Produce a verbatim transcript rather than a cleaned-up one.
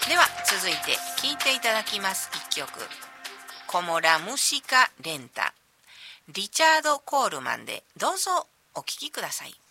では続いて聴いていただきます一曲、Como la música lenta、リチャード・コールマンでどうぞお聴きください。